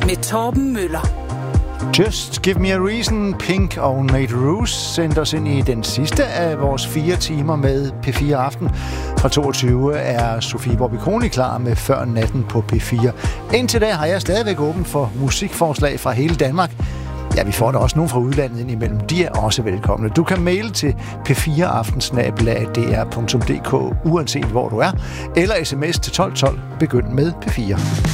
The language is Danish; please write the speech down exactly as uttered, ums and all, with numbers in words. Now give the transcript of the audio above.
med Torben Møller. Just Give Me a Reason, Pink og Nate Ruess sendte os ind i den sidste af vores fire timer med P fire Aften. Fra toogtyve er Sofie Bobby-Koni klar med Før Natten på P fire. Indtil da har jeg stadigvæk åben for musikforslag fra hele Danmark. Ja, vi får da også nogen fra udlandet ind imellem. De er også velkomne. Du kan maile til p fire aften snabel-a d r punktum d k, uanset hvor du er, eller sms til tolv tolv. Begynd med P fire.